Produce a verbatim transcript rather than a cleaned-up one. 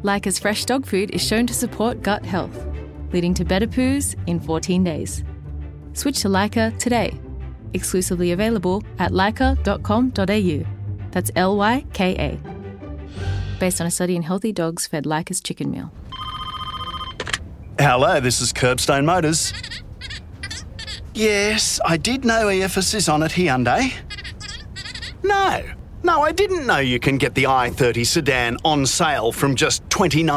Leica's fresh dog food is shown to support gut health, leading to better poos in fourteen days. Switch to Leica today. Exclusively available at leica dot com dot a u. That's L Y K A. Based on a study in healthy dogs fed Leica's chicken meal. Hello, this is Curbstone Motors. Yes, I did know E F S is on at Hyundai. No, no, I didn't know you can get the i thirty sedan on sale from just twenty-nine